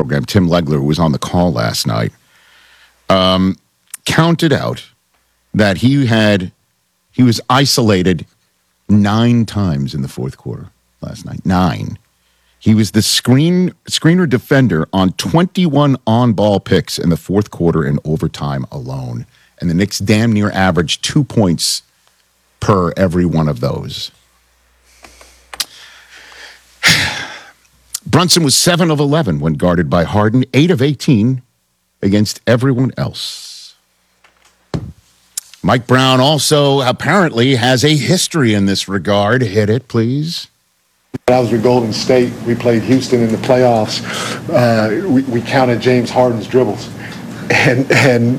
program, Tim Legler, who was on the call last night, counted out that he was isolated 9 times in the fourth quarter last night. 9. He was the screener defender on 21 on-ball picks in the fourth quarter and overtime alone. And the Knicks damn near averaged 2 points per every one of those. Brunson was 7 of 11 when guarded by Harden, 8 of 18 against everyone else. Mike Brown also apparently has a history in this regard. Hit it, please. I was with Golden State. We played Houston in the playoffs. We counted James Harden's dribbles. And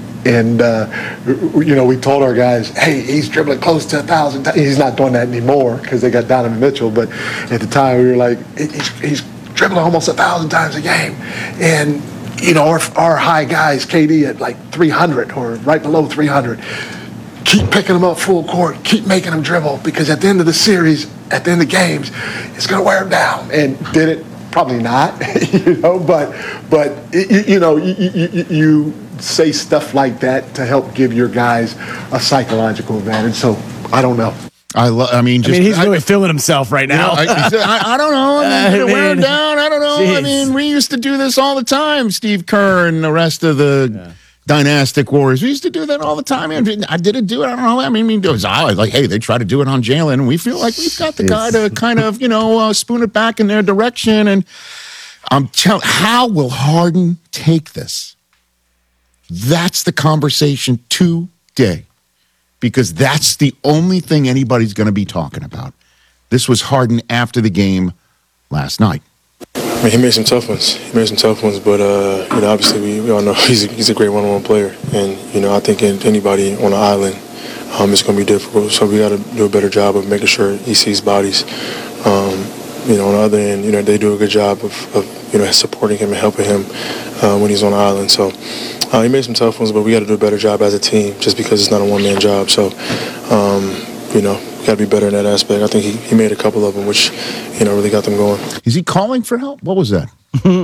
we told our guys, hey, he's dribbling close to 1,000 times. He's not doing that anymore because they got Donovan Mitchell. But at the time, we were like, he's dribbling almost 1,000 times a game. And, our high guys, KD at like 300 or right below 300, keep picking them up full court, keep making them dribble, because at the end of the series, at the end of games, it's going to wear them down. And did it? Probably not, but you say stuff like that to help give your guys a psychological advantage. So I don't know. He's really feeling himself right now. I don't know. Wear him down. I don't know. Geez. We used to do this all the time. Steve Kerr and the rest of the dynastic Warriors. We used to do that all the time. I didn't do it. I don't know. It was like, hey, they try to do it on Jalen, and we feel like we've got the guy to kind of, spoon it back in their direction. And I'm telling, how will Harden take this? That's the conversation today, because that's the only thing anybody's going to be talking about. This was Harden after the game last night. He made some tough ones. But obviously we all know he's a great one-on-one player, and I think anybody on the island, it's going to be difficult. So we got to do a better job of making sure he sees bodies. On the other end, they do a good job of supporting him and helping him when he's on the island. So he made some tough ones, but we got to do a better job as a team, just because it's not a one-man job. So got to be better in that aspect. I think he made a couple of them, which really got them going. Is he calling for help? What was that?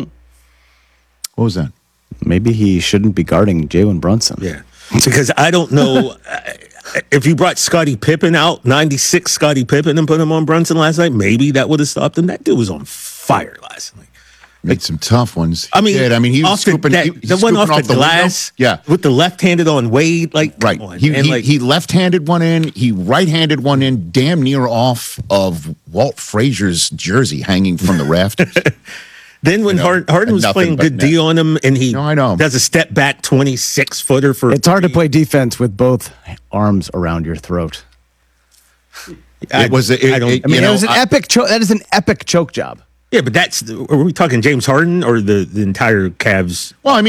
What was that? Maybe he shouldn't be guarding Jalen Brunson. Yeah, because I don't know if you brought Scottie Pippen out, 96 Scottie Pippen, and put him on Brunson last night. Maybe that would have stopped him. That dude was on fire last night. Made some tough ones. He was scooping the one off the glass. Yeah, with the left-handed on Wade. Right. He left-handed one in. He right-handed one in, damn near off of Walt Frazier's jersey hanging from the rafters. Then when Harden was playing good D on him, and he does a step back 26-footer for. It's hard to play defense with both arms around your throat. It was an epic choke. That is an epic choke job. Yeah, but are we talking James Harden or the entire Cavs? Well,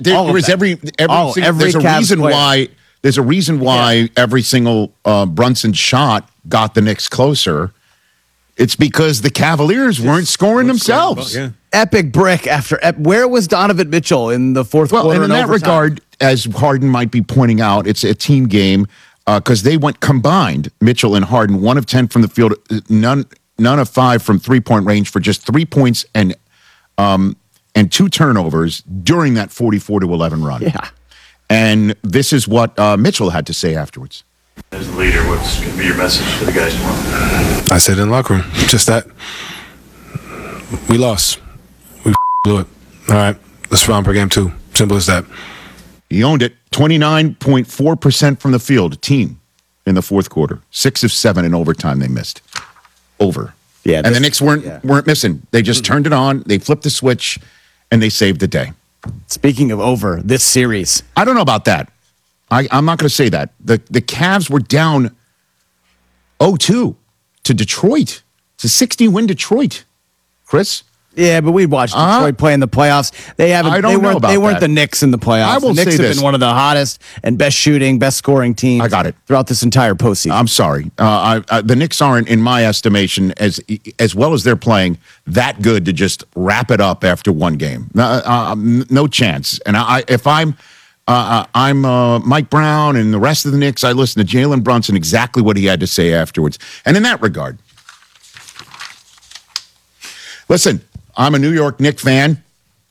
there's a reason why every single Brunson shot got the Knicks closer. It's because the Cavaliers weren't scoring themselves. Yeah. Epic brick after where was Donovan Mitchell in the fourth quarter? Well, in that regard, as Harden might be pointing out, it's a team game because they went combined, Mitchell and Harden, 1 of 10 from the field, none of 5 from three-point range for just 3 points and 2 turnovers during that 44-11 run. Yeah. And this is what Mitchell had to say afterwards. As the leader, what's going to be your message to the guys tomorrow? I said in the locker room, just that. We lost. We blew it. All right, let's round per game 2. Simple as that. He owned it. 29.4% from the field, team in the fourth quarter. 6 of 7 in overtime they missed. Over. Yeah, and the Knicks weren't missing. They just turned it on, they flipped the switch, and they saved the day. Speaking of over, this series. I don't know about that. I'm not going to say that. The Cavs were down 0-2 to Detroit. It's a 60-win Detroit. Chris? Yeah, but we watched Detroit play in the playoffs. They weren't the Knicks in the playoffs. I will the Knicks say have been one of the hottest and best shooting, best scoring teams. I got it. Throughout this entire postseason. I'm sorry. The Knicks aren't, in my estimation, as well as they're playing, that good to just wrap it up after one game. No chance. And if I'm Mike Brown and the rest of the Knicks, I listen to Jalen Brunson, exactly what he had to say afterwards. And in that regard, listen, I'm a New York Knicks fan.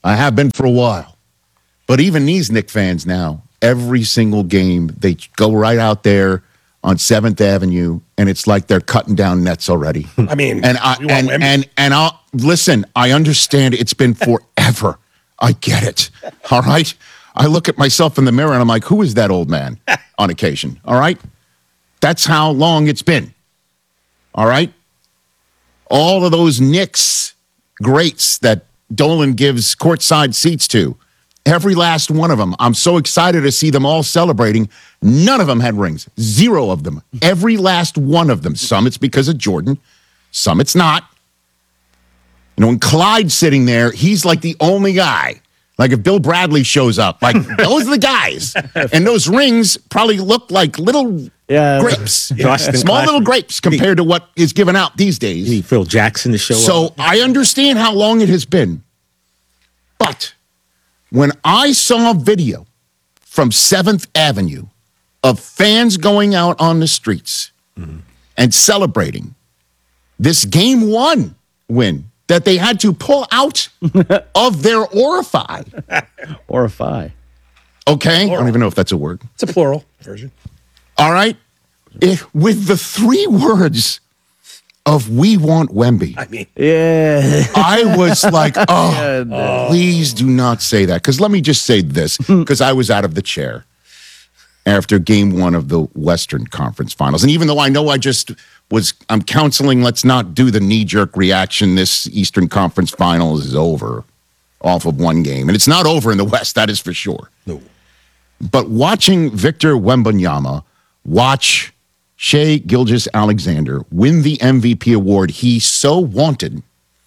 I have been for a while. But even these Knick fans now, every single game, they go right out there on 7th Avenue, and it's like they're cutting down nets already. I mean, I'll listen, I understand it's been forever. I get it. All right? I look at myself in the mirror, and I'm like, who is that old man on occasion? All right? That's how long it's been. All right? All of those Knicks greats that Dolan gives courtside seats to, every last one of them. I'm so excited to see them all celebrating. None of them had rings. 0 of them. Every last one of them. Some it's because of Jordan. Some it's not. You know, when Clyde's sitting there, he's like the only guy. Like if Bill Bradley shows up, like those are the guys. And those rings probably look like little grapes. Small little grapes compared to what is given out these days. You need Phil Jackson to show up. So I understand how long it has been. But when I saw a video from 7th Avenue of fans going out on the streets and celebrating this Game 1 win that they had to pull out of their orify. Orify. Okay? I don't even know if that's a word. It's a plural version. All right? With the 3 words of "We want Wemby." I mean, I was like, please do not say that. Because let me just say this, because I was out of the chair after Game 1 of the Western Conference Finals. And even though I know I'm counseling, let's not do the knee-jerk reaction. This Eastern Conference Finals is over off of one game. And it's not over in the West, that is for sure. No. But watching Victor Wembanyama watch Shai Gilgeous-Alexander win the MVP award he so wanted,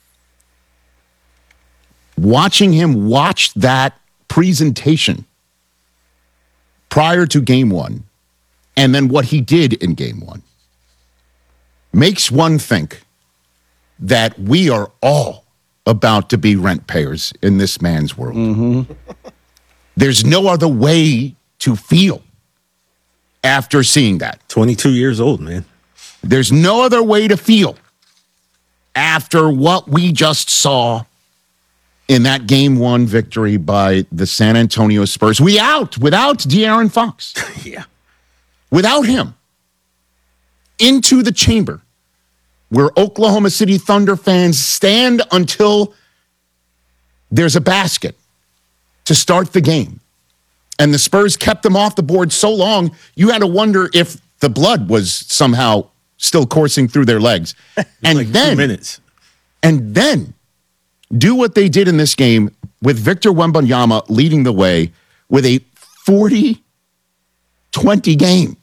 watching him watch that presentation prior to Game 1, and then what he did in Game 1, makes one think that we are all about to be rent payers in this man's world. Mm-hmm. There's no other way to feel after seeing that. 22 years old, man. There's no other way to feel after what we just saw in that Game 1 victory by the San Antonio Spurs. Without De'Aaron Fox. Yeah. Without him. Into the chamber where Oklahoma City Thunder fans stand until there's a basket to start the game. And the Spurs kept them off the board so long, you had to wonder if the blood was somehow still coursing through their legs. And like then 2 minutes. And then do what they did in this game with Victor Wembanyama leading the way with a 40-20 game.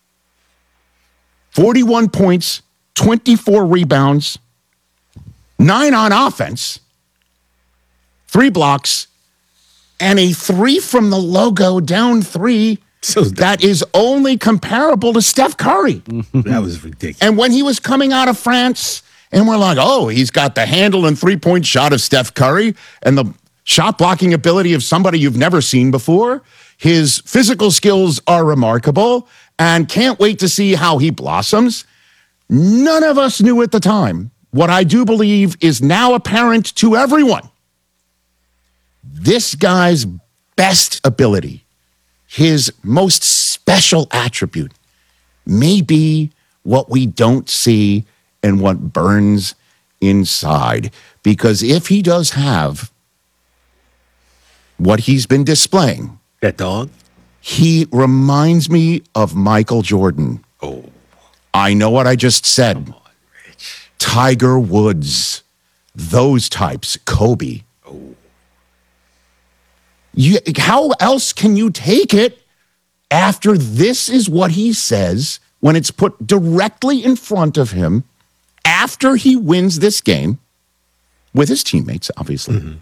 41 points, 24 rebounds, 9 on offense, 3 blocks, and a 3 from the logo down 3 that is only comparable to Steph Curry. That was ridiculous. And when he was coming out of France, and we're like, oh, he's got the handle and 3-point shot of Steph Curry and the shot blocking ability of somebody you've never seen before. His physical skills are remarkable, and can't wait to see how he blossoms. None of us knew at the time what I do believe is now apparent to everyone. This guy's best ability, his most special attribute, may be what we don't see and what burns inside. Because if he does have what he's been displaying, that dog, he reminds me of Michael Jordan. Oh, I know what I just said. Come on, Rich. Tiger Woods, those types, Kobe. How else can you take it after this is what he says when it's put directly in front of him after he wins this game with his teammates, obviously. Mm-hmm.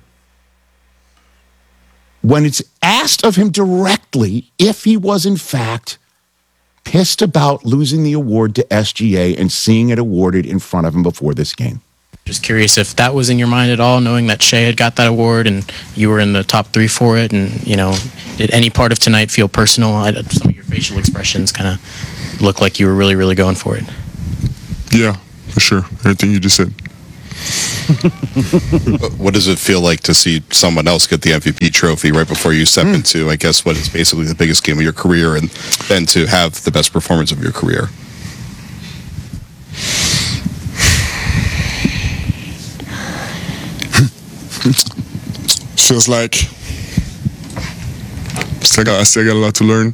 When it's asked of him directly if he was, in fact, pissed about losing the award to SGA and seeing it awarded in front of him before this game. Just curious if that was in your mind at all, knowing that Shai had got that award and you were in the top 3 for it. And, you know, did any part of tonight feel personal? Some of your facial expressions kind of look like you were really, really going for it. Yeah, for sure. Everything you just said. What does it feel like to see someone else get the MVP trophy right before you step into, I guess, what is basically the biggest game of your career, and then to have the best performance of your career? Feels like I still got a lot to learn,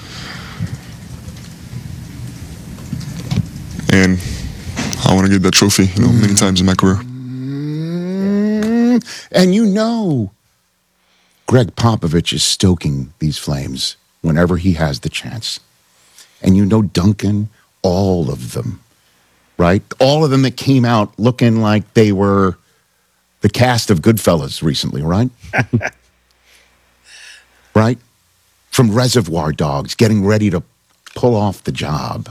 and I want to get that trophy, many times in my career. And Greg Popovich is stoking these flames whenever he has the chance. And Duncan, all of them, right? All of them that came out looking like they were the cast of Goodfellas recently, right? Right? From Reservoir Dogs, getting ready to pull off the job.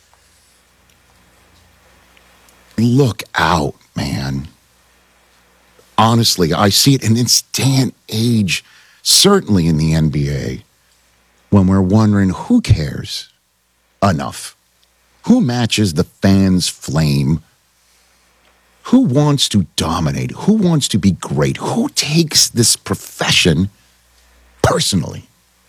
Look out, man. Honestly, I see it in this day and age, certainly in the NBA, when we're wondering who cares enough? Who matches the fans' flame? Who wants to dominate? Who wants to be great? Who takes this profession personally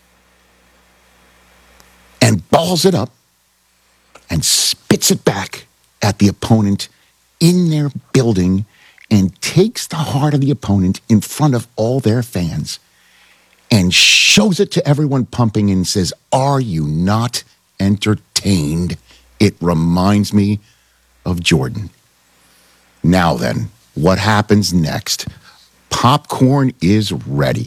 and balls it up and spits it back at the opponent in their building and takes the heart of the opponent in front of all their fans and shows it to everyone pumping and says, "Are you not entertained?" It reminds me of Jordan. Now then, what happens next? Popcorn is ready.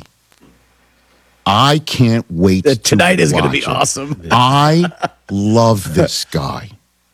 I can't wait. Tonight is going to be it. awesome. I love this guy.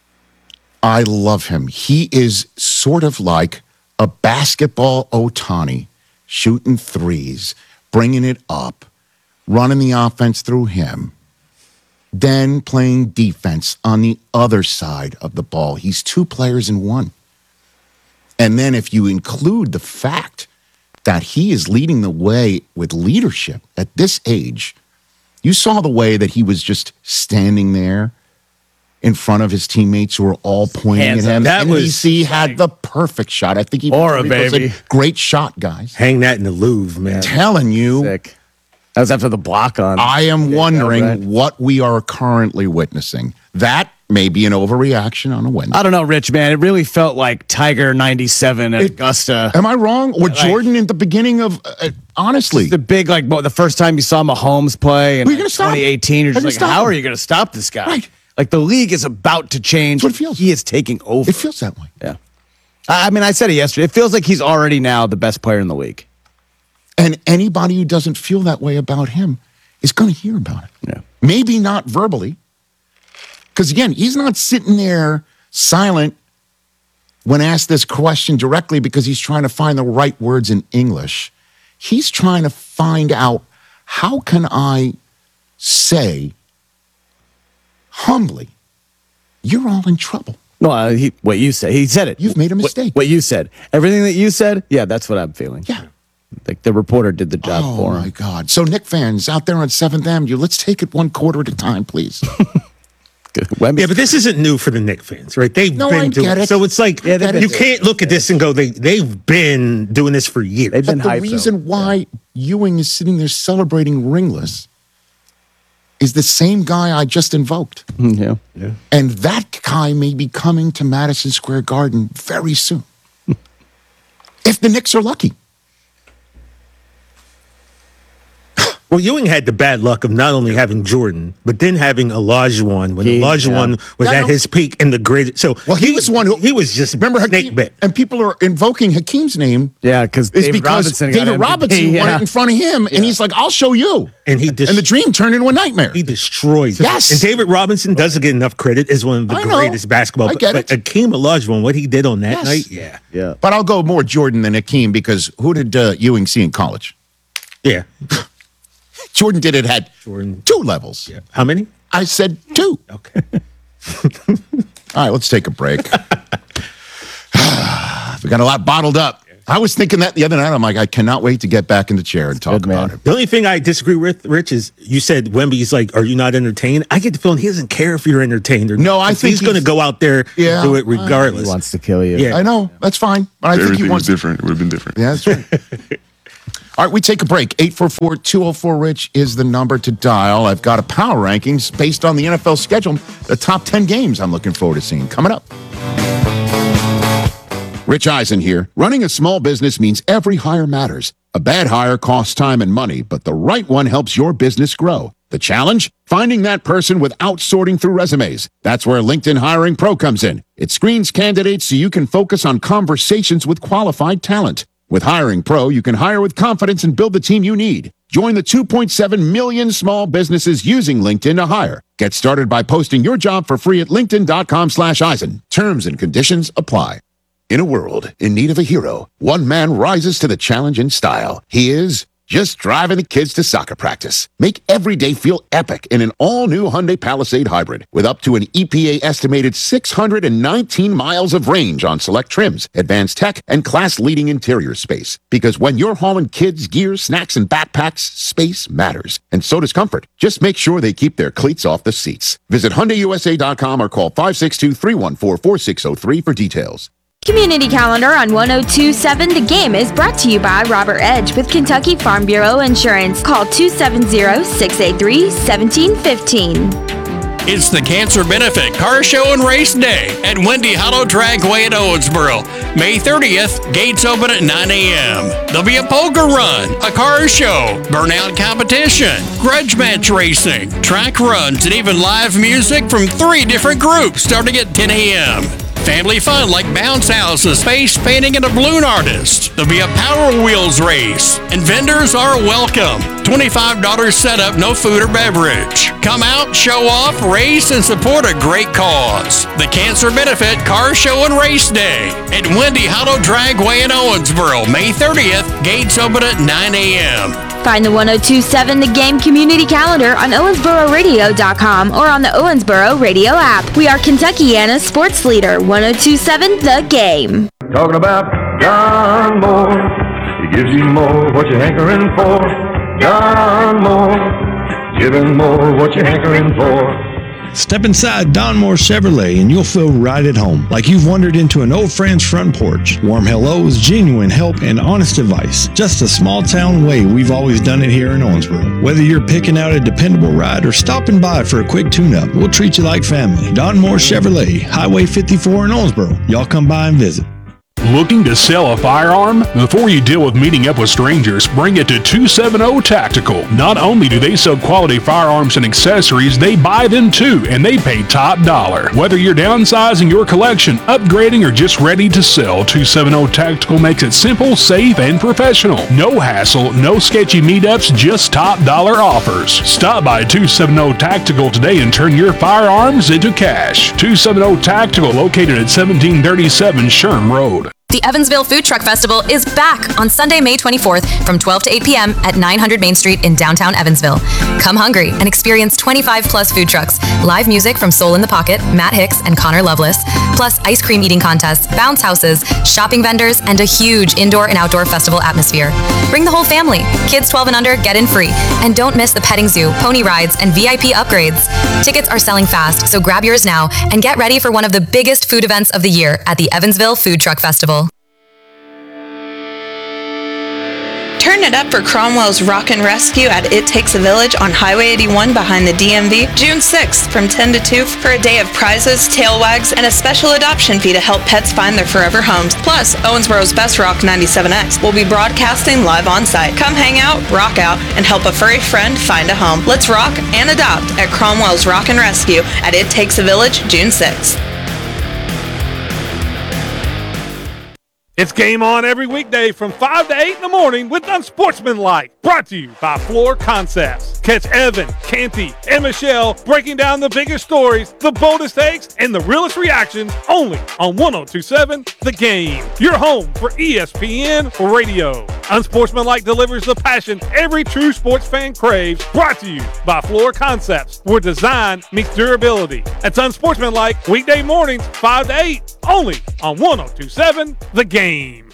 I love him. He is sort of like a basketball Ohtani, shooting threes, bringing it up, running the offense through him, then playing defense on the other side of the ball. He's two players in one. And then if you include the fact that he is leading the way with leadership at this age, you saw the way that he was just standing there in front of his teammates who were all pointing Hands at him. up. That was NBC had the perfect shot. I think he Aura, was baby. a great shot, guys. Hang that in the Louvre, man. Telling you, Sick. That was after the block on. I am wondering right. what we are currently witnessing. That may be an overreaction on a Wednesday. I don't know, Rich, man. It really felt like Tiger 97 at Augusta. Am I wrong? Or Jordan at the beginning of, honestly. The big, the first time you saw Mahomes play in Were you gonna stop? 2018, you're How just do you like, stop how him? are you going to stop this guy? Right. Like, the league is about to change. That's what it feels. He is taking over. It feels that way. Yeah. I mean, I said it yesterday. It feels like he's already now the best player in the league. And anybody who doesn't feel that way about him is going to hear about it. Yeah. Maybe not verbally. Because again, he's not sitting there silent when asked this question directly because he's trying to find the right words in English. He's trying to find out, how can I say humbly, you're all in trouble. No, what you said. He said it. You've made a mistake. What you said. Everything that you said, yeah, that's what I'm feeling. Yeah. Like the reporter did the job for him. Oh, my God. So, Knick fans out there on 7th Avenue, let's take it one quarter at a time, please. Yeah, but this isn't new for the Knicks fans, right? They've been I doing get it. So it's like, I get it. you can't look at this and go, they've been doing this for years. They've been But the hyped, reason why Ewing is sitting there celebrating ringless is the same guy I just invoked. Yeah. And that guy may be coming to Madison Square Garden very soon. If the Knicks are lucky. Well, Ewing had the bad luck of not only having Jordan, but then having Olajuwon when Olajuwon was at his peak in the greatest. So he was one who he was just remember snake Hakeem, bit. and people are invoking Hakeem's name. Yeah, because David Robinson won it in front of him, and he's like, "I'll show you." And and the dream turned into a nightmare. He destroyed it. Yes. And David Robinson doesn't get enough credit as one of the I know. greatest basketball. I get but it. Hakeem Olajuwon, what he did on that Yes. night, Yeah. But I'll go more Jordan than Hakeem because who did Ewing see in college? yeah. Jordan did it at Jordan. 2 levels. Yeah. How many? I said 2. Okay. All right, let's take a break. We got a lot bottled up. I was thinking that the other night. I'm like, I cannot wait to get back in the chair and talk about it. The only thing I disagree with, Rich, is you said Wemby's like, are you not entertained? I get the feeling he doesn't care if you're entertained or not. No, I think he's going to go out there and do it regardless. He wants to kill you. Yeah. I know. That's fine. But I think Everything he wants was different. It would have been different. Yeah, that's right. All right, we take a break. 844-204-RICH is the number to dial. I've got a power rankings based on the NFL schedule, the top 10 games I'm looking forward to seeing coming up. Rich Eisen here. Running a small business means every hire matters. A bad hire costs time and money, but the right one helps your business grow. The challenge? Finding that person without sorting through resumes. That's where LinkedIn Hiring Pro comes in. It screens candidates so you can focus on conversations with qualified talent. With Hiring Pro, you can hire with confidence and build the team you need. Join the 2.7 million small businesses using LinkedIn to hire. Get started by posting your job for free at linkedin.com/Eisen. Terms and conditions apply. In a world in need of a hero, one man rises to the challenge in style. He is just driving the kids to soccer practice. Make every day feel epic in an all-new Hyundai Palisade Hybrid with up to an EPA estimated 619 miles of range on select trims, advanced tech, and class-leading interior space. Because when you're hauling kids, gear, snacks, and backpacks, space matters. And so does comfort. Just make sure they keep their cleats off the seats. Visit HyundaiUSA.com or call 562-314-4603 for details. Community Calendar on 102.7 The Game is brought to you by Robert Edge with Kentucky Farm Bureau Insurance. Call 270-683-1715. It's the Cancer Benefit Car Show and Race Day at Windy Hollow Dragway at Owensboro. May 30th, gates open at 9 a.m. There'll be a poker run, a car show, burnout competition, grudge match racing, track runs, and even live music from 3 different groups starting at 10 a.m. Family fun like bounce houses, face painting, and a balloon artist. There'll be a Power Wheels race, and vendors are welcome. $25 setup, no food or beverage. Come out, show off, race, and support a great cause. The Cancer Benefit Car Show and Race Day at Windy Hollow Dragway in Owensboro, May 30th. Gates open at 9 a.m. Find the 102.7 The Game Community Calendar on OwensboroRadio.com or on the Owensboro Radio app. We are Kentuckiana's sports leader, 102.7 The Game. Talking about John Moore. He gives you more what you're hankering for. John Moore. Giving more what you're hankering for. Step inside Don Moore Chevrolet and you'll feel right at home, like you've wandered into an old friend's front porch. Warm hellos, genuine help, and honest advice. Just a small town way we've always done it here in Owensboro. Whether you're picking out a dependable ride or stopping by for a quick tune-up, we'll treat you like family. Don Moore Chevrolet, Highway 54 in Owensboro. Y'all come by and visit. Looking to sell a firearm? Before you deal with meeting up with strangers, bring it to 270 Tactical. Not only do they sell quality firearms and accessories, they buy them too, and they pay top dollar. Whether you're downsizing your collection, upgrading, or just ready to sell, 270 Tactical makes it simple, safe, and professional. No hassle, no sketchy meetups, just top dollar offers. Stop by 270 Tactical today and turn your firearms into cash. 270 Tactical, located at 1737 Sherm Road. The Evansville Food Truck Festival is back on Sunday, May 24th from 12 to 8 p.m. at 900 Main Street in downtown Evansville. Come hungry and experience 25 plus food trucks, live music from Soul in the Pocket, Matt Hicks, and Connor Lovelace, plus ice cream eating contests, bounce houses, shopping vendors, and a huge indoor and outdoor festival atmosphere. Bring the whole family. Kids 12 and under get in free. And don't miss the petting zoo, pony rides, and VIP upgrades. Tickets are selling fast, so grab yours now and get ready for one of the biggest food events of the year at the Evansville Food Truck Festival. Turn it up for Cromwell's Rock and Rescue at It Takes a Village on Highway 81 behind the DMV, June 6th from 10 to 2 for a day of prizes, tail wags, and a special adoption fee to help pets find their forever homes. Plus, Owensboro's Best Rock 97X will be broadcasting live on site. Come hang out, rock out, and help a furry friend find a home. Let's rock and adopt at Cromwell's Rock and Rescue at It Takes a Village, June 6th. It's game on every weekday from 5 to 8 in the morning with Unsportsmanlike, brought to you by Floor Concepts. Catch Evan, Canty, and Michelle breaking down the biggest stories, the boldest takes, and the realest reactions only on 102.7 The Game, your home for ESPN Radio. Unsportsmanlike delivers the passion every true sports fan craves, brought to you by Floor Concepts, where design meets durability. That's Unsportsmanlike, weekday mornings 5 to 8, only on 102.7 The Game.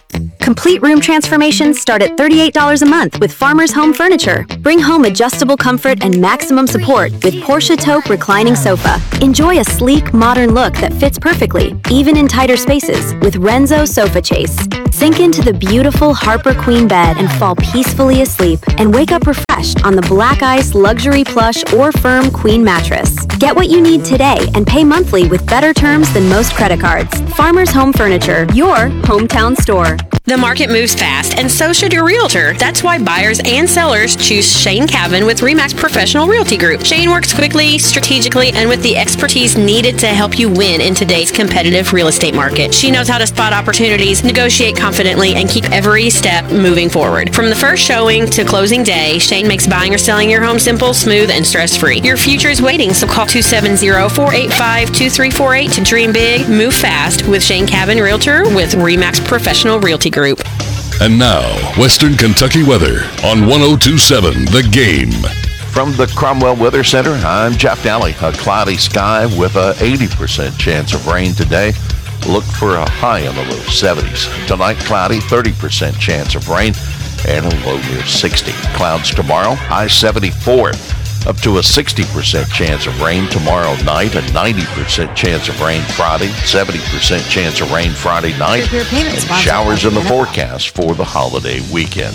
Complete room transformations start at $38 a month with Farmers Home Furniture. Bring home adjustable comfort and maximum support with Porsche Taupe reclining sofa. Enjoy a sleek, modern look that fits perfectly, even in tighter spaces, with Renzo Sofa Chase. Sink into the beautiful Harper Queen bed and fall peacefully asleep, and wake up refreshed on the Black Ice Luxury Plush or Firm Queen mattress. Get what you need today and pay monthly with better terms than most credit cards. Farmers Home Furniture, your hometown store. The market moves fast, and so should your realtor. That's why buyers and sellers choose Shane Cavan with RE/MAX Professional Realty Group. Shane works quickly, strategically, and with the expertise needed to help you win in today's competitive real estate market. She knows how to spot opportunities, negotiate confidently, and keep every step moving forward. From the first showing to closing day, Shane makes buying or selling your home simple, smooth, and stress-free. Your future is waiting, so call 270-485-2348 to dream big, move fast with Shane Cavan Realtor with RE/MAX Professional Realty Group. And now, Western Kentucky weather on 102.7 The Game. From the Cromwell Weather Center, I'm Jeff Daly. A cloudy sky with a 80% chance of rain today. Look for a high in the low 70s. Tonight, cloudy, 30% chance of rain and a low near 60. Clouds tomorrow, high 74. Up to a 60% chance of rain tomorrow night, a 90% chance of rain Friday, 70% chance of rain Friday night, and showers in the forecast for the holiday weekend.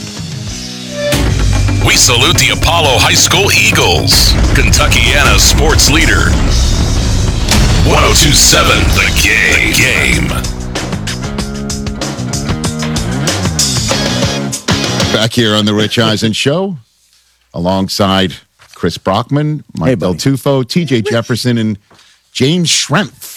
We salute the Apollo High School Eagles, Kentuckiana's sports leader. 102.7 The Game. Back here on the Rich Eisen Show, alongside Chris Brockman, Mike Del Tufo, TJ Jefferson, and James Schrempf.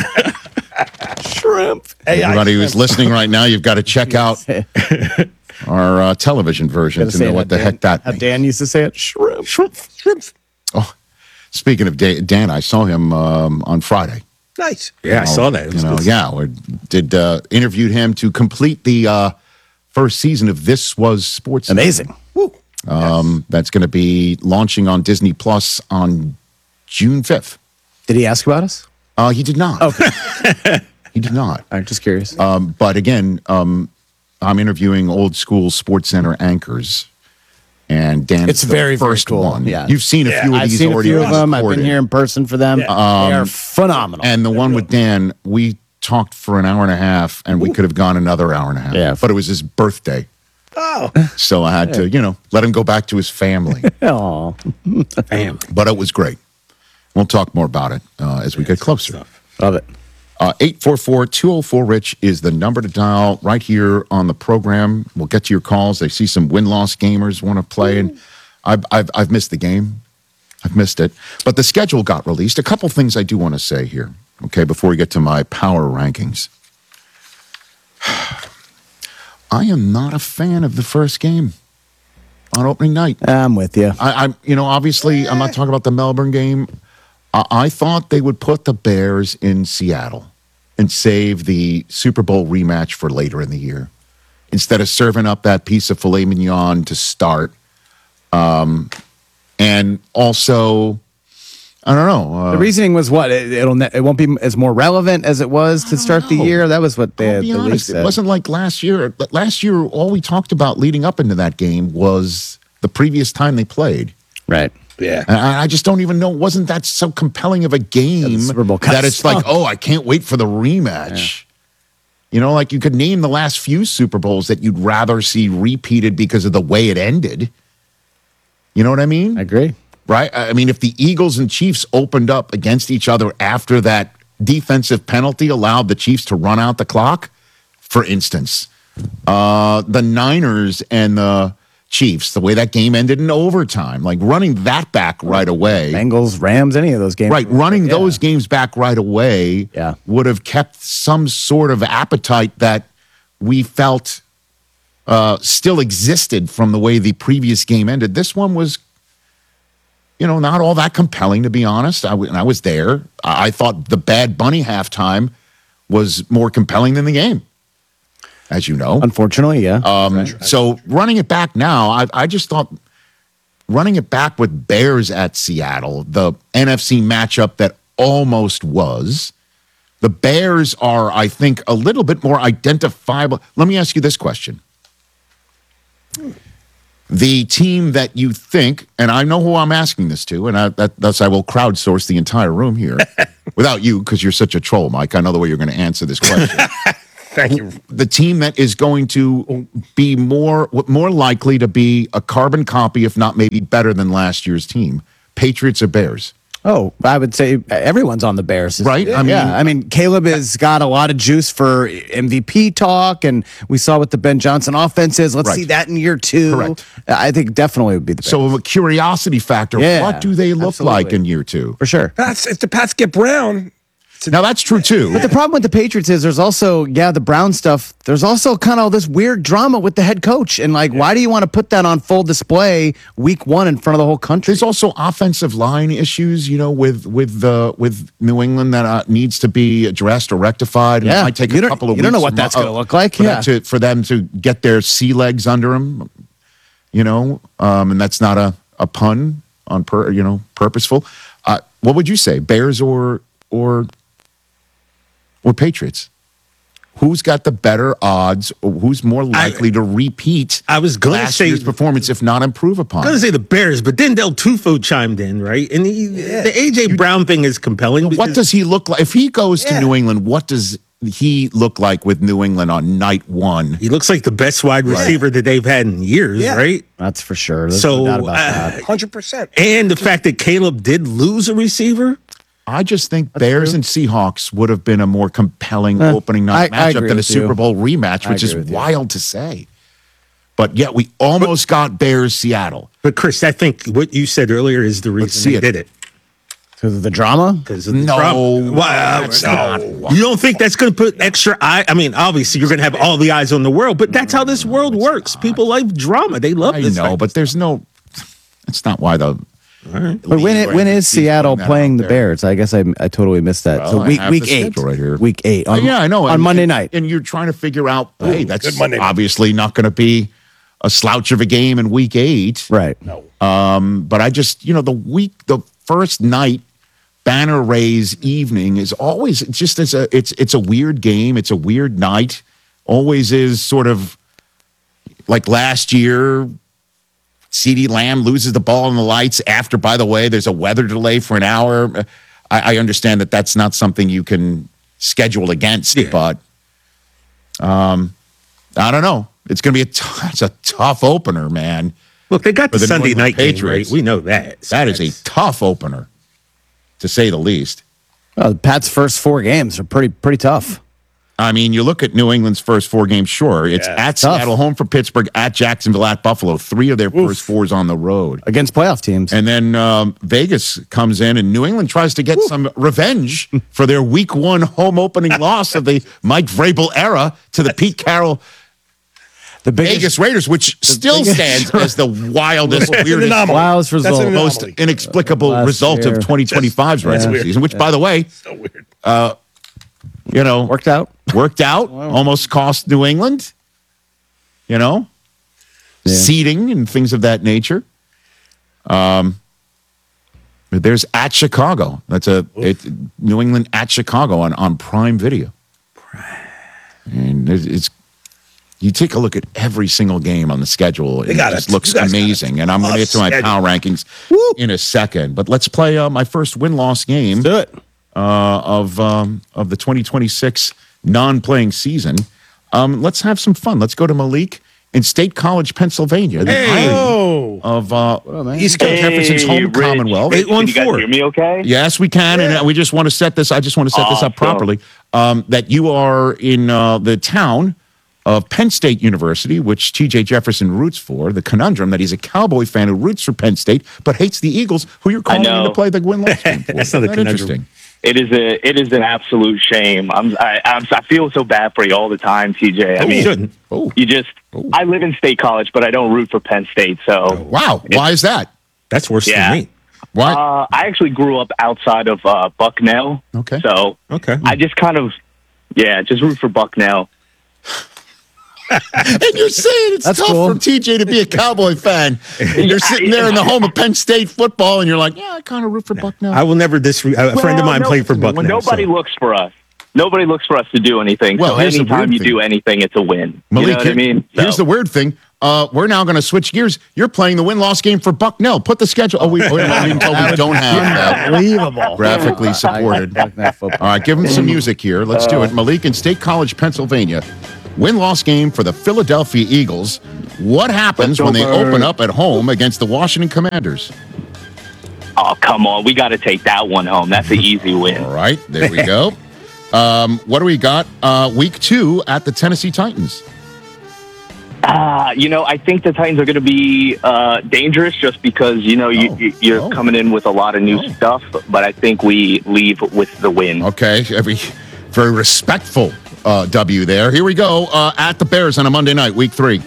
Shrimp. Hey, everybody who's listening right now, you've got to check out our television version to know what the heck that means. Dan used to say it. Shrimp. Oh, speaking of Dan, I saw him on Friday. Nice. Yeah, I saw that. We interviewed him to complete the first season of This Was Sports. Amazing. Woo. That's going to be launching on Disney Plus on June 5th. Did he ask about us? He did not. Okay. He did not. I'm just curious. But again, I'm interviewing old school Sports Center anchors, and Dan. It's very first cool. one. Yeah, you've seen a few of I've these seen already. A few of them. I've been here in person for them. They are phenomenal. And the one with Dan, we talked for an hour and a half, and we could have gone another hour and a half. Yeah, but it was his birthday. Oh, so I had to, let him go back to his family. Oh, family. But it was great. We'll talk more about it as we get closer. Love it. 844-204-RICH is the number to dial right here on the program. We'll get to your calls. I see some win-loss gamers want to play, and I've missed the game. I've missed it. But the schedule got released. A couple things I do want to say here, okay, before we get to my power rankings. I am not a fan of the first game on opening night. I'm with you. Obviously, I'm not talking about the Melbourne game. I thought they would put the Bears in Seattle and save the Super Bowl rematch for later in the year instead of serving up that piece of filet mignon to start. And also, I don't know. The reasoning was what? It won't be as more relevant as it was to start the year. That was what the league said. It wasn't like last year. Last year, all we talked about leading up into that game was the previous time they played. Right. Yeah. And I just don't even know. Wasn't that so compelling of a game that it's like, oh, I can't wait for the rematch? Yeah. Like you could name the last few Super Bowls that you'd rather see repeated because of the way it ended. You know what I mean? I agree. Right? I mean, if the Eagles and Chiefs opened up against each other after that defensive penalty allowed the Chiefs to run out the clock, for instance, the Niners and the Chiefs, the way that game ended in overtime, like running that back right away. Bengals, Rams, any of those games. Right, running those games back right away would have kept some sort of appetite that we felt still existed from the way the previous game ended. This one was, not all that compelling, to be honest. I was there. I thought the Bad Bunny halftime was more compelling than the game, as you know. Unfortunately, yeah. So running it back now, I just thought running it back with Bears at Seattle, the NFC matchup that almost was, The Bears are, I think, a little bit more identifiable. Let me ask you this question. The team that you think, and I know who I'm asking this to, and thus I will crowdsource the entire room here without you because you're such a troll, Mike. I know the way you're going to answer this question. Thank you. The team that is going to be more likely to be a carbon copy, if not maybe better than last year's team, Patriots or Bears? Oh, I would say everyone's on the Bears. Right? I mean, Caleb has got a lot of juice for MVP talk, and we saw what the Ben Johnson offense is. Let's see that in year 2. Correct. I think definitely would be the Bears. So a curiosity factor. Yeah, what do they look like in year 2? For sure. If the Pats get Brown. Now, that's true, too. But the problem with the Patriots is there's also, the Brown stuff. There's also kind of all this weird drama with the head coach. And, why do you want to put that on full display week 1 in front of the whole country? There's also offensive line issues, with New England that needs to be addressed or rectified. Yeah. It might take a couple of weeks. You don't know what that's going to look like. For them to get their sea legs under them, and that's not a pun on purposeful. What would you say, Bears or Patriots? Who's got the better odds? Or who's more likely to repeat last year's performance, if not improve upon? I was going to say the Bears, but then Del Tufo chimed in, right? And the A.J. Brown thing is compelling. What does he look like? If he goes to New England, what does he look like with New England on night 1? He looks like the best wide receiver that they've had in years, right? That's for sure. There's So, no doubt about that. 100%. And the fact that Caleb did lose a receiver. I just think Bears and Seahawks would have been a more compelling opening night I matchup agree than a with Super you. Bowl rematch, which is wild to say. But yet we almost got Bears Seattle. But Chris, I think what you said earlier is the reason they did it. Because of the drama? Because of the drama. Well, you don't think that's going to put extra eye? I mean, obviously you're going to have all the eyes on the world, but that's how this world works. People like drama. They love this. I know, but there's no. That's not why the. But when is Seattle playing the Bears? I guess I totally missed that. Well, So I week have the 8. schedule right here. Week 8. I know. On Monday night. And you're trying to figure out, hey, that's good Monday night. obviously not going to be a slouch of a game in week 8. Right. No. But I just, the first night banner raise evening is always just it's a weird game. It's a weird night. Always is sort of like last year. CeeDee Lamb loses the ball in the lights after, by the way, there's a weather delay for an hour. I understand that that's not something you can schedule against, but I don't know. It's going to be it's a tough opener, man. Look, they got the Sunday night game, right? Patriots. We know that. That is a tough opener, to say the least. Well, the Pats' first 4 games are pretty tough. I mean, you look at New England's first 4 games, sure. It's at Seattle, home for Pittsburgh, at Jacksonville, at Buffalo. 3 of their first 4s on the road. Against playoff teams. And then Vegas comes in, and New England tries to get some revenge for their week 1 home opening loss of the Mike Vrabel era to the Pete Carroll Vegas Raiders, which still stands as the wildest, weirdest, result. most inexplicable result of 2025's regular season, which, by the way, so weird. Worked out. Almost cost New England, seeding and things of that nature. There's at Chicago. That's New England at Chicago on Prime Video. And it's you take a look at every single game on the schedule. It just looks amazing. And I'm going to get to my power rankings in a second. But let's play my first win-loss game. Do it. Of the 2026 non-playing season. Let's have some fun. Let's go to Malik in State College, Pennsylvania. The irony of East Coast Jefferson's home Rich. Commonwealth. Can you guys hear me okay? Yes, we can, and we just want to set this. I just want to set this up properly. That you are in the town of Penn State University, which T.J. Jefferson roots for. The conundrum that he's a Cowboy fan who roots for Penn State but hates the Eagles, who you're calling in to play the win-loss game for. That's not a conundrum. Interesting. It is an absolute shame. I feel so bad for you all the time, TJ. I mean, you just. I live in State College, but I don't root for Penn State. So wow, why is that? That's worse than me. Why? I actually grew up outside of Bucknell. Okay. So I just kind of just root for Bucknell. And you're saying it's tough for TJ to be a Cowboy fan. You're sitting there in the home of Penn State football, and you're like, I kind of root for Bucknell. I will never disrespect. A friend of mine played for Bucknell. Nobody looks for us. Nobody looks for us to do anything. Well, so here's the anytime weird you thing. do anything, it's a win. Malik, you know what I mean? Here's the weird thing. We're now going to switch gears. You're playing the win-loss game for Bucknell. Put the schedule. Oh, we don't have that. Unbelievable. Graphically supported. All right, give them some music here. Let's do it. Malik in State College, Pennsylvania. Win-loss game for the Philadelphia Eagles. What happens when they open up at home against the Washington Commanders? Oh, come on. We got to take that one home. That's an easy win. All right, there we go. What do we got? Week 2 at the Tennessee Titans. I think the Titans are going to be dangerous just because, you're coming in with a lot of new stuff, but I think we leave with the win. Okay, very respectful W there. Here we go, at the Bears on a Monday night, week 3.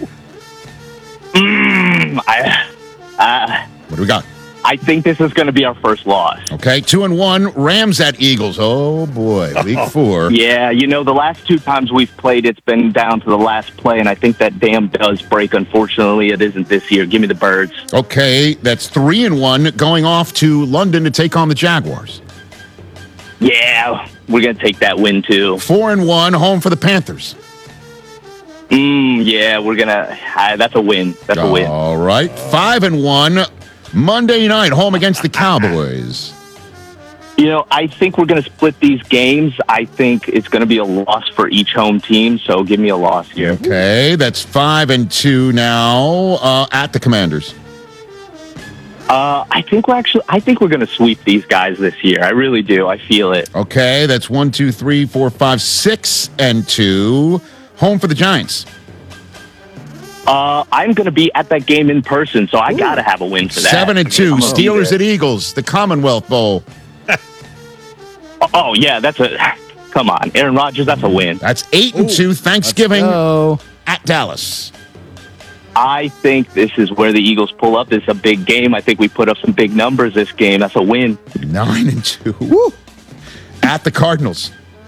What do we got? I think this is going to be our first loss. Okay, 2-1, Rams at Eagles. Oh, boy, week 4. Yeah, the last 2 times we've played, it's been down to the last play, and I think that dam does break. Unfortunately, it isn't this year. Give me the Birds. Okay, that's 3-1, going off to London to take on the Jaguars. Yeah, we're going to take that win, too. 4-1, home for the Panthers. Yeah, we're going to... that's a win. That's a win. All right, 5-1, Monday night, home against the Cowboys. I think we're going to split these games. I think it's going to be a loss for each home team, so give me a loss here. Okay, that's 5-2 now at the Commanders. I think we're going to sweep these guys this year. I really do. I feel it. Okay, that's 1, 2, 3, 4, 5, 6-2. Home for the Giants. I'm going to be at that game in person, so I got to have a win for that. 7-2. Steelers at Eagles, the Commonwealth Bowl. Oh yeah, come on, Aaron Rodgers. That's a win. That's 8-2. Thanksgiving at Dallas. I think this is where the Eagles pull up. This is a big game. I think we put up some big numbers this game. That's a win. 9-2. Woo. At the Cardinals.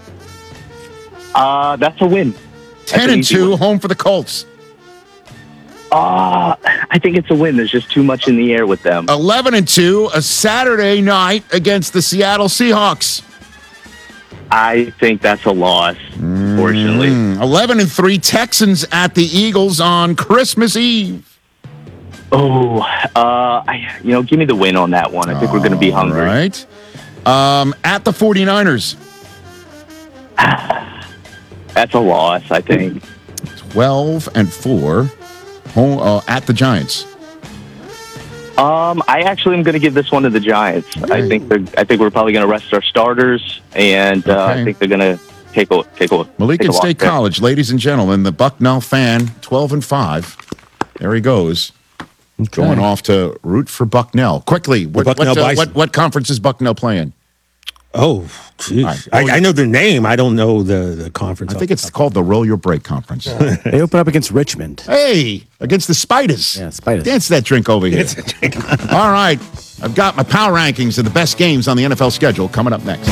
That's a win. 10-2. Home for the Colts. I think it's a win. There's just too much in the air with them. 11-2. A Saturday night against the Seattle Seahawks. I think that's a loss, fortunately. 11-3. Texans at the Eagles on Christmas Eve. Oh, give me the win on that one. I think we're going to be hungry. All right. At the 49ers. That's a loss, I think. 12-4. Home at the Giants. I actually am going to give this one to the Giants. I think we're probably going to rest our starters, and I think they're going to take a Malik take a at State loss College, ladies and gentlemen, the Bucknell fan, 12-5. There he goes. Going off to root for Bucknell. Quickly, what conference is Bucknell playing? Oh, geez. I know the name. I don't know the conference. I think it's called the Roll Your Break Conference. They open up against Richmond. Hey, against the Spiders. Yeah, Spiders. Dance that drink over here. All right. I've got my power rankings of the best games on the NFL schedule coming up next.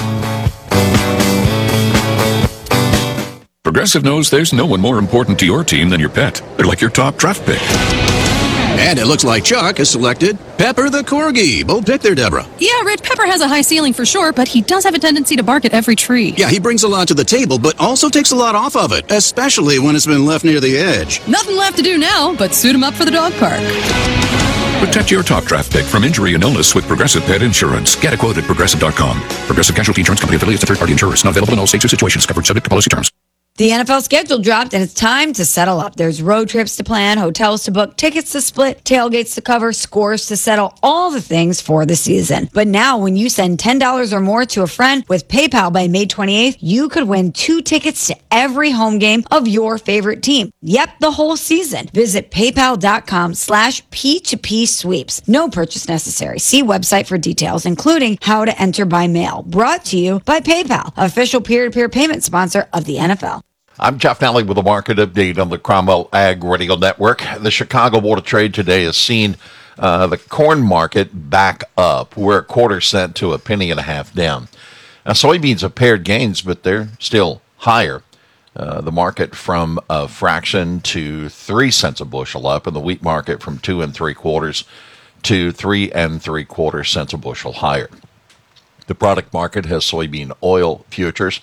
Progressive knows there's no one more important to your team than your pet. They're like your top draft pick. And it looks like Chuck has selected Pepper the Corgi. Bold pick there, Deborah. Yeah, Red Pepper has a high ceiling for sure, but he does have a tendency to bark at every tree. Yeah, he brings a lot to the table, but also takes a lot off of it, especially when it's been left near the edge. Nothing left to do now but suit him up for the dog park. Protect your top draft pick from injury and illness with Progressive Pet Insurance. Get a quote at Progressive.com. Progressive Casualty Insurance Company affiliates and third-party insurers. Not available in all states or situations. Covered subject to policy terms. The NFL schedule dropped and it's time to settle up. There's road trips to plan, hotels to book, tickets to split, tailgates to cover, scores to settle, all the things for the season. But now when you send $10 or more to a friend with PayPal by May 28th, you could win 2 tickets to every home game of your favorite team. Yep, the whole season. Visit paypal.com/P2P sweeps. No purchase necessary. See website for details, including how to enter by mail. Brought to you by PayPal, official peer-to-peer payment sponsor of the NFL. I'm Jeff Nally with a market update on the Cromwell Ag Radio Network. The Chicago Board of Trade today has seen the corn market back up. We're 1/4 cent to $1.50 down. Now, soybeans have paired gains, but they're still higher. The market from a fraction to 3 cents a bushel up, and the wheat market from 2 3/4 to 3 3/4 cents a bushel higher. The product market has soybean oil futures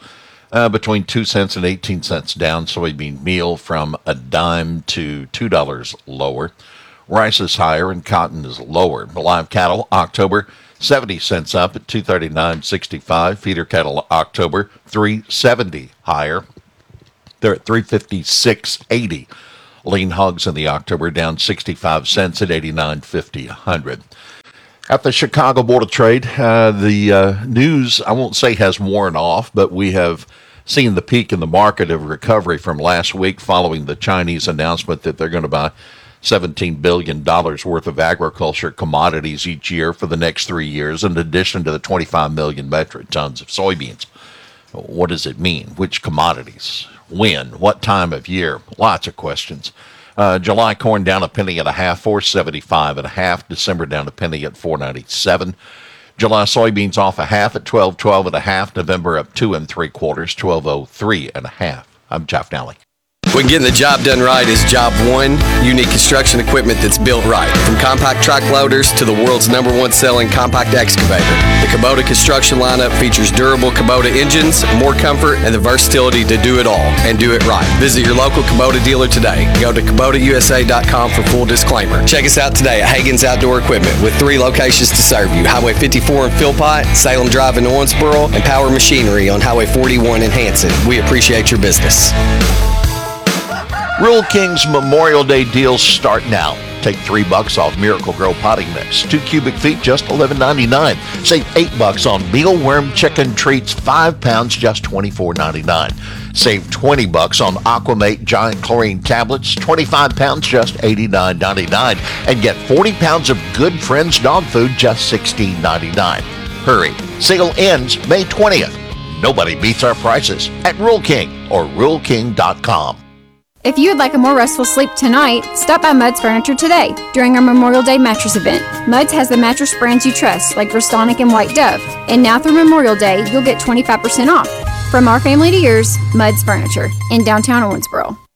between 2 cents and 18 cents down. Soybean meal from a dime to $2 lower. Rice is higher and cotton is lower. Live cattle, October, 70 cents up at $239.65. Feeder cattle, October, $3.70 higher. They're at $356.80. Lean hogs in the October down 65 cents at $89.50 a hundred. At the Chicago Board of Trade, the news, I won't say has worn off, but we have seen the peak in the market of recovery from last week following the Chinese announcement that they're going to buy $17 billion worth of agriculture commodities each year for the next 3 years, in addition to the 25 million metric tons of soybeans. What does it mean? Which commodities? When? What time of year? Lots of questions. July corn down a penny and a half, $4.75 and a half. December down a penny at $4.97. July soybeans off a half at $12.12 and a half. November up 2 3/4, $12.03 and a half. I'm Jeff Nally. When getting the job done right is job one. You need construction equipment that's built right. From compact track loaders to the world's #1 selling compact excavator. The Kubota construction lineup features durable Kubota engines, more comfort, and the versatility to do it all and do it right. Visit your local Kubota dealer today. Go to KubotaUSA.com for full disclaimer. Check us out today at Hagen's Outdoor Equipment with 3 locations to serve you. Highway 54 in Philpott, Salem Drive in Owensboro, and Power Machinery on Highway 41 in Hanson. We appreciate your business. Rural King's Memorial Day deals start now. Take $3 off Miracle Grow potting mix. 2 cubic feet, just $11.99. Save $8 on mealworm chicken treats, 5 pounds, just $24.99. Save $20 on Aquamate giant chlorine tablets, 25 pounds, just $89.99. And get 40 pounds of Good Friends dog food, just $16.99. Hurry, sale ends May 20th. Nobody beats our prices at Rural King or RuralKing.com. If you would like a more restful sleep tonight, stop by Mudd's Furniture today during our Memorial Day mattress event. Mudd's has the mattress brands you trust, like Restonic and White Dove. And now through Memorial Day, you'll get 25% off. From our family to yours, Mudd's Furniture in downtown Owensboro.